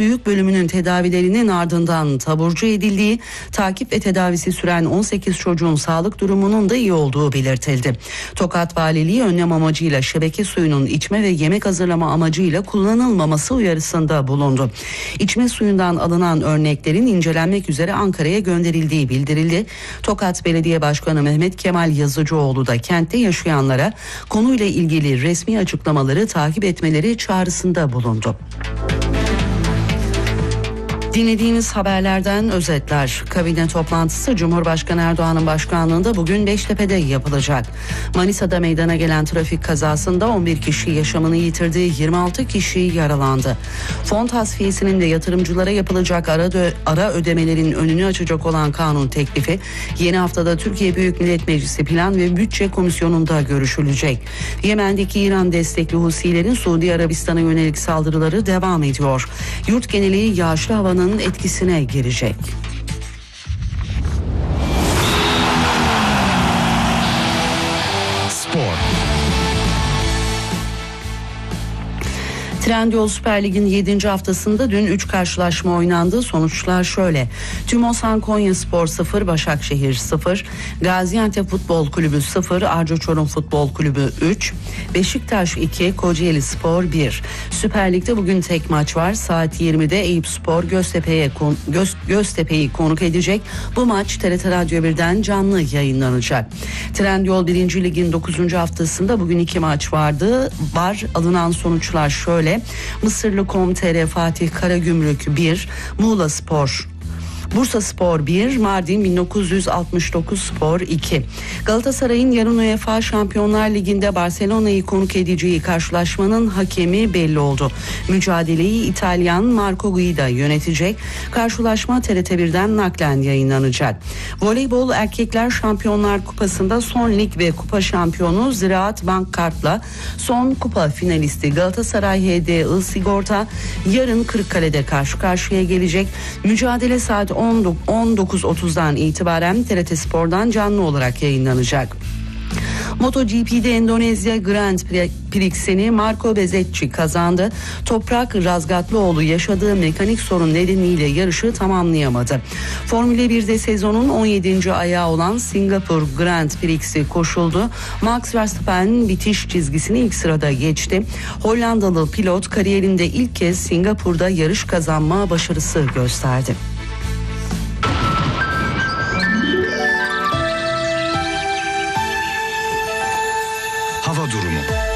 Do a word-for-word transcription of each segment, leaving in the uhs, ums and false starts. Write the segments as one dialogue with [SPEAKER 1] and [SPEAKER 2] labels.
[SPEAKER 1] büyük bölümünün tedavilerinin ardından taburcu edildiği, takip ve tedavisi süren on sekiz çocuğun sağlık durumunun da iyi olduğu belirtildi. Tokat Valiliği önlem amacıyla şebeke suyunun içme ve yemek hazırlama amacıyla kullanılmaması uyarısında bulundu. İçme suyundan alınan örneklerin incelenmek üzere Ankara'ya gönderildiği bildirildi. Tokat Belediye Başkanı Mehmet Kemal Yazıcıoğlu da kentte yaşayanlara konuyla ilgili resmi açıklamaları takip etmeleri çağrısında bulundu. Dinlediğimiz haberlerden özetler. Kabine toplantısı Cumhurbaşkanı Erdoğan'ın başkanlığında bugün Beştepe'de yapılacak. Manisa'da meydana gelen trafik kazasında on bir kişi yaşamını yitirdi, yirmi altı kişi yaralandı. Fon tasfiyesinin de yatırımcılara yapılacak ara, dö- ara ödemelerin önünü açacak olan kanun teklifi yeni haftada Türkiye Büyük Millet Meclisi Plan ve Bütçe Komisyonu'nda görüşülecek. Yemen'deki İran destekli Husilerin Suudi Arabistan'a yönelik saldırıları devam ediyor. Yurt geneli yağışlı havanın etkisine girecek.
[SPEAKER 2] Spor.
[SPEAKER 1] Trendyol Süper Lig'in yedinci haftasında dün üç karşılaşma oynandı. Sonuçlar şöyle: Tümosan Konyaspor sıfır, Başakşehir sıfır, Gaziantep Futbol Kulübü sıfır, Arca Çorum Futbol Kulübü üç, Beşiktaş iki, Kocaelispor bir. Süper Lig'de bugün tek maç var. Saat yirmide Eyüpspor Göztepe'ye kon- Göz- Göztepe'yi konuk edecek. Bu maç T R T Radyo birden canlı yayınlanacak. Trendyol birinci Lig'in dokuzuncu haftasında bugün iki maç vardı. Var alınan sonuçlar şöyle: Mısırlı nokta com nokta t r Fatih Karagümrük bir, Muğla Spor Bursaspor bir, Mardin bin dokuz yüz altmış dokuz Spor iki. Galatasaray'ın yarın UEFA Şampiyonlar Ligi'nde Barcelona'yı konuk edeceği karşılaşmanın hakemi belli oldu. Mücadeleyi İtalyan Marco Guida yönetecek. Karşılaşma T R T birden naklen yayınlanacak. Voleybol Erkekler Şampiyonlar Kupası'nda son lig ve kupa şampiyonu Ziraat Bankkart'la son kupa finalisti Galatasaray H D I Sigorta yarın Kırıkkale'de karşı karşıya gelecek. Mücadele saat on dokuz otuzdan itibaren T R T Spor'dan canlı olarak yayınlanacak. MotoGP'de Endonezya Grand Prix'sini Marco Bezzecchi kazandı. Toprak Razgatlıoğlu yaşadığı mekanik sorun nedeniyle yarışı tamamlayamadı. Formula birde sezonun on yedinci ayağı olan Singapur Grand Prix'si koşuldu. Max Verstappen bitiş çizgisini ilk sırada geçti. Hollandalı pilot kariyerinde ilk kez Singapur'da yarış kazanma başarısı gösterdi.
[SPEAKER 2] Hava durumu.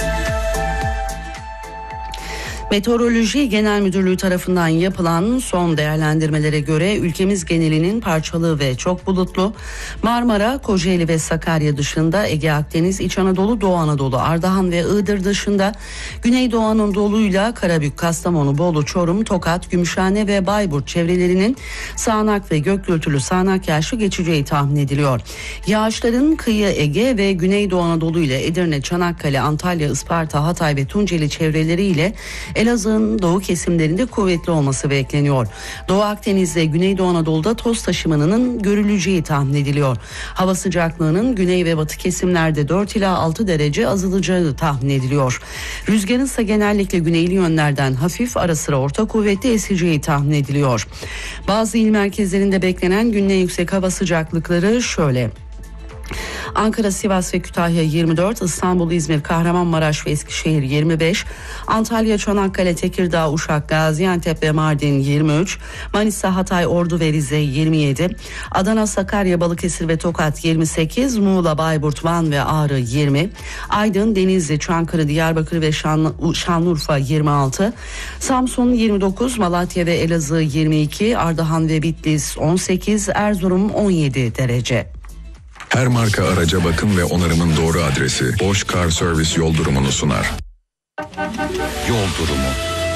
[SPEAKER 1] Meteoroloji Genel Müdürlüğü tarafından yapılan son değerlendirmelere göre ülkemiz genelinin parçalı ve çok bulutlu. Marmara, Kocaeli ve Sakarya dışında Ege, Akdeniz, İç Anadolu, Doğu Anadolu, Ardahan ve Iğdır dışında Güneydoğu Anadolu'yla Karabük, Kastamonu, Bolu, Çorum, Tokat, Gümüşhane ve Bayburt çevrelerinin sağanak ve gök gürültülü sağanak yağışı geçeceği tahmin ediliyor. Yağışların kıyı Ege ve Güneydoğu Anadolu ile Edirne, Çanakkale, Antalya, Isparta, Hatay ve Tunceli çevreleriyle Elazığ'ın doğu kesimlerinde kuvvetli olması bekleniyor. Doğu Akdeniz ve Güneydoğu Anadolu'da toz taşımanının görüleceği tahmin ediliyor. Hava sıcaklığının güney ve batı kesimlerde dört ila altı derece azalacağı tahmin ediliyor. Rüzgarın ise genellikle güneyli yönlerden hafif ara sıra orta kuvvetli eseceği tahmin ediliyor. Bazı il merkezlerinde beklenen günle yüksek hava sıcaklıkları şöyle: Ankara, Sivas ve Kütahya yirmi dört, İstanbul, İzmir, Kahramanmaraş ve Eskişehir yirmi beş, Antalya, Çanakkale, Tekirdağ, Uşak, Gaziantep ve Mardin yirmi üç, Manisa, Hatay, Ordu ve Rize yirmi yedi, Adana, Sakarya, Balıkesir ve Tokat yirmi sekiz, Muğla, Bayburt, Van ve Ağrı yirmi, Aydın, Denizli, Çankırı, Diyarbakır ve Şanlı, Şanlıurfa yirmi altı, Samsun yirmi dokuz, Malatya ve Elazığ yirmi iki, Ardahan ve Bitlis on sekiz, Erzurum on yedi derece.
[SPEAKER 2] Her marka araca bakım ve onarımın doğru adresi Bosch Car Service yol durumunu sunar. Yol durumu.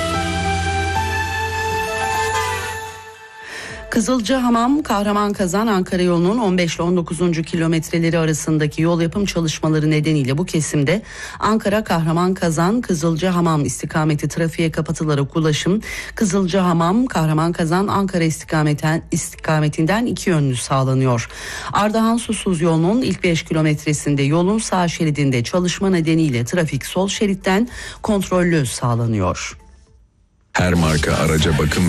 [SPEAKER 1] Kızılcahamam Kahraman-Kazan Ankara yolunun on beş ile on dokuzuncu kilometreleri arasındaki yol yapım çalışmaları nedeniyle bu kesimde Ankara Kahraman-Kazan Kızılcahamam istikameti trafiğe kapatılarak ulaşım Kızılcahamam Kahraman-Kazan Ankara istikameten, istikametinden iki yönlü sağlanıyor. Ardahan Susuz yolunun ilk beş kilometresinde yolun sağ şeridinde çalışma nedeniyle trafik sol şeritten kontrollü sağlanıyor.
[SPEAKER 2] Her marka araca bakım